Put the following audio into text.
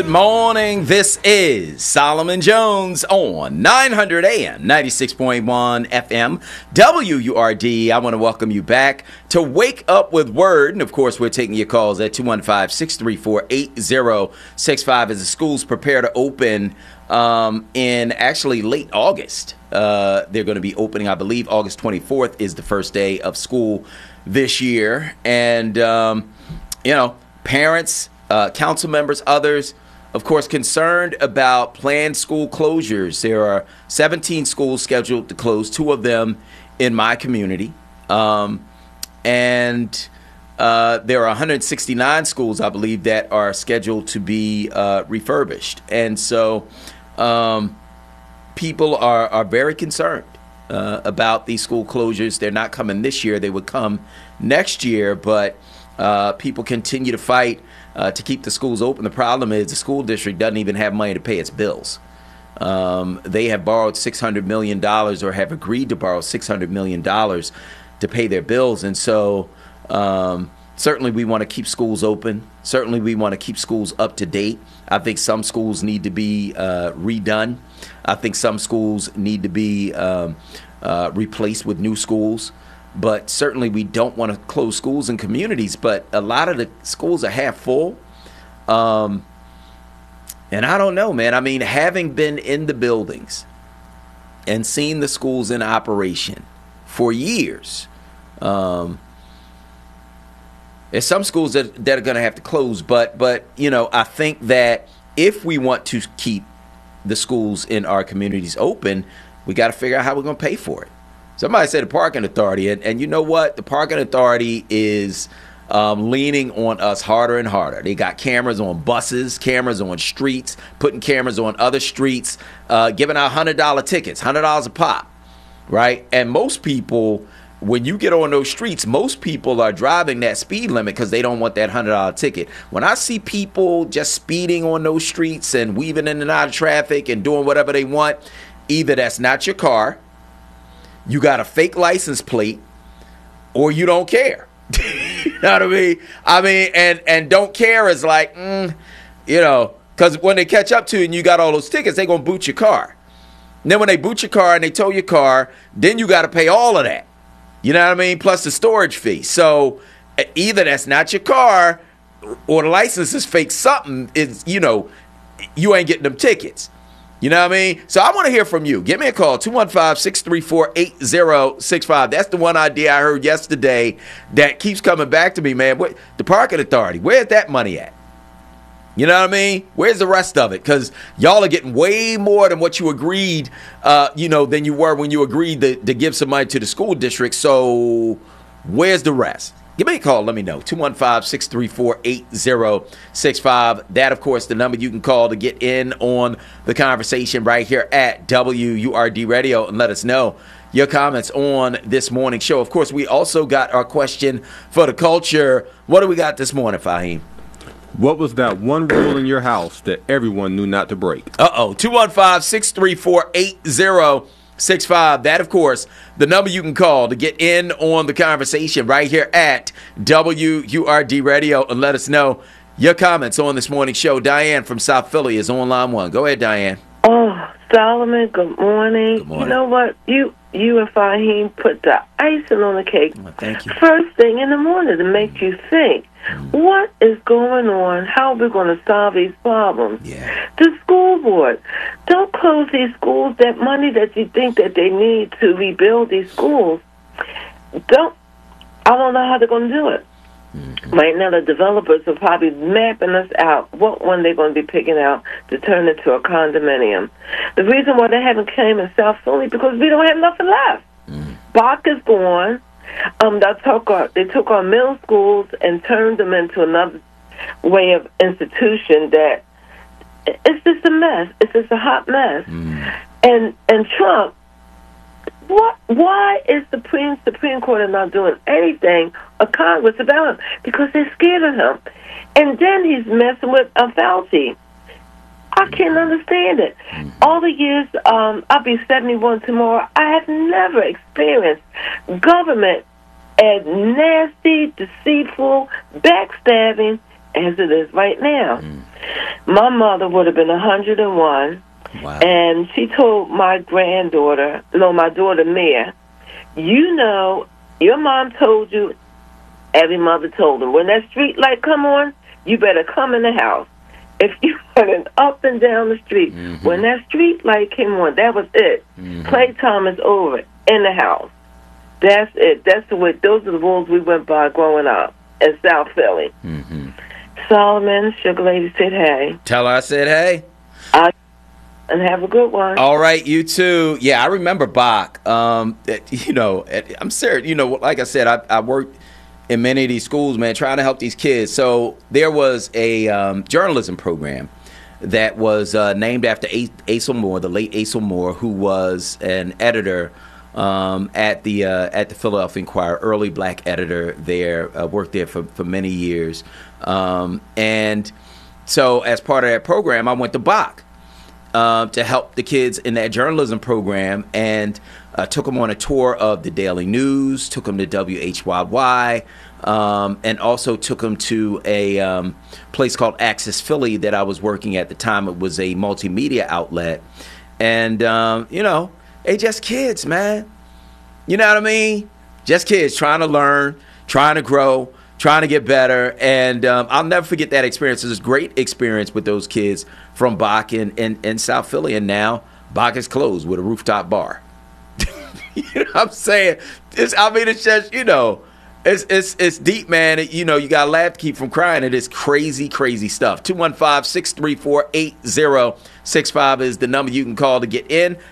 Good morning. This is Solomon Jones on 900 AM, 96.1 FM, WURD. I want to welcome you back to Wake Up with Word. And, of course, we're taking your calls at 215-634-8065 as the schools prepare to open in actually late August. They're going to be opening, I believe, August 24th is the first day of school this year. And, parents, council members, others, of course, concerned about planned school closures. There are 17 schools scheduled to close, 2 of them in my community. There are 169 schools, I believe, that are scheduled to be refurbished. And so people are very concerned about these school closures. They're not coming this year. They would come next year, but people continue to fight to keep the schools open. The problem is the school district doesn't even have money to pay its bills. They have borrowed $600 million or have agreed to borrow $600 million to pay their bills. And so certainly we want to keep schools open. Certainly we want to keep schools up to date. I think some schools need to be redone. I think some schools need to be replaced with new schools. But certainly we don't want to close schools and communities. But a lot of the schools are half full. And I don't know, man. I mean, having been in the buildings and seen the schools in operation for years, there's some schools that are going to have to close. But I think that if we want to keep the schools in our communities open, we got to figure out how we're going to pay for it. Somebody said the parking authority, and you know what? The parking authority is leaning on us harder and harder. They got cameras on buses, cameras on streets, putting cameras on other streets, giving out $100 tickets, $100 a pop, right? And most people, when you get on those streets, most people are driving that speed limit because they don't want that $100 ticket. When I see people just speeding on those streets and weaving in and out of traffic and doing whatever they want, either that's not your car, you got a fake license plate, or you don't care. You know what I mean? And don't care is like, because when they catch up to you and you got all those tickets, they're going to boot your car. And then when they boot your car and they tow your car, then you got to pay all of that. You know what I mean? Plus the storage fee. So either that's not your car or the license is fake. Something is, you ain't getting them tickets. You know what I mean? So I want to hear from you. Give me a call, 215-634-8065. That's the one idea I heard yesterday that keeps coming back to me, man. The parking authority, where's that money at? You know what I mean? Where's the rest of it? Because y'all are getting way more than what you agreed, than you were when you agreed to give some money to the school district. So where's the rest? Give me a call. Let me know. 215-634-8065. That, of course, the number you can call to get in on the conversation right here at WURD Radio and let us know your comments on this morning show. Of course, we also got our question for the culture. What do we got this morning, Fahim? What was that one rule in your house that everyone knew not to break? 215-634-8065. That, of course, the number you can call to get in on the conversation right here at WURD Radio and let us know your comments on this morning's show. Diane from South Philly is on line 1. Go ahead, Diane. Oh, Solomon, good morning. Good morning. You know what? You and Fahim put the icing on the cake. Well, thank you. First thing in the morning to make you think, what is going on? How are we going to solve these problems? Yeah. The school board. Don't close these schools. That money that you think that they need to rebuild these schools, I don't know how they're going to do it. Mm-hmm. Right now, the developers are probably mapping us out what one they're going to be picking out to turn into a condominium. The reason why they haven't came in South Philly because we don't have nothing left. Mm-hmm. Bach is gone. They took our middle schools and turned them into another way of institution that it's just a mess. It's just a hot mess. Mm. And Trump, why is the Supreme Court not doing anything or Congress about him? Because they're scared of him. And then he's messing with Fauci. I can't understand it. All the years, I'll be 71 tomorrow, I have never experienced government as nasty, deceitful, backstabbing as it is right now. My mother would have been 101, Wow. and she told my daughter Mia, you know, your mom told you, every mother told them, when that street light come on, you better come in the house. If you running up and down the street, when that street light came on, that was it. Playtime is over in the house. That's it. Those are the rules we went by growing up in South Philly. Solomon, Sugar Lady said hey. Tell her I said hey. And have a good one. All right, you too. Yeah, I remember Bach. You know, I'm serious. You know, like I said, I worked in many of these schools, man, trying to help these kids. So there was a journalism program that was named after Asa Moore, the late Asa Moore, who was an editor at the Philadelphia Inquirer, early black editor there, worked there for many years. And so as part of that program, I went to Bach to help the kids in that journalism program, and took them on a tour of the Daily News, took them to WHYY, and also took them to a place called Access Philly that I was working at the time. It was a multimedia outlet. And, you know, they just kids, man. You know what I mean? Just kids trying to learn, trying to grow, trying to get better. And I'll never forget that experience. It was a great experience with those kids from Bach in South Philly. And now Bach is closed with a rooftop bar. You know what I'm saying? It's just, you know, it's deep, man. You know, you got to laugh to keep from crying. It is crazy, crazy stuff. 215-634-8065 is the number you can call to get in.